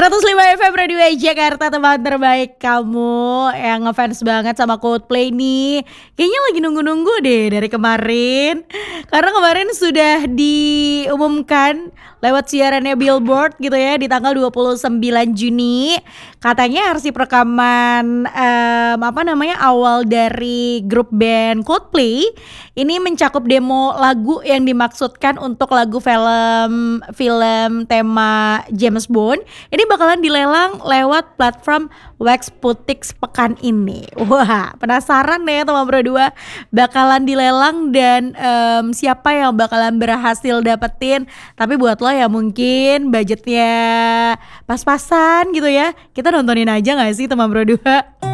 105 FM Radio Jakarta, teman terbaik kamu yang ngefans banget sama Coldplay nih. Kayaknya lagi nunggu-nunggu deh dari kemarin. Karena kemarin sudah diumumkan lewat siarannya Billboard gitu ya di tanggal 29 Juni. Katanya arsip rekaman awal dari grup band Coldplay ini mencakup demo lagu yang dimaksudkan untuk lagu film tema James Bond. Ini bakalan dilelang lewat platform Wax Putix pekan ini. Wah, penasaran deh teman berdua bakalan dilelang dan siapa yang bakalan berhasil dapetin. Tapi buat lo ya mungkin budgetnya pas-pasan gitu ya, kita nontonin aja gak sih teman berdua?